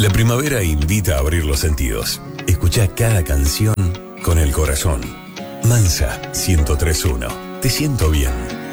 La primavera invita a abrir los sentidos. Escucha cada canción con el corazón. Mansa 103.1. Te siento bien.